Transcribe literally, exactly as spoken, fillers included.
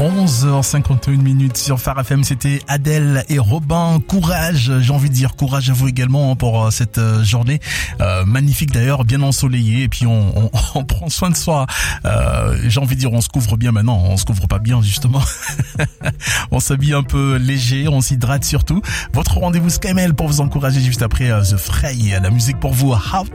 onze heures cinquante et une minutes sur Phare F M, c'était Adèle et Robin. Courage, j'ai envie de dire courage à vous également pour cette journée euh, magnifique d'ailleurs, bien ensoleillée, et puis on, on, on prend soin de soi. Euh, j'ai envie de dire on se couvre bien maintenant, on se couvre pas bien justement. On s'habille un peu léger, on s'hydrate surtout. Votre rendez-vous Skymail pour vous encourager juste après uh, The Fray, la musique pour vous. How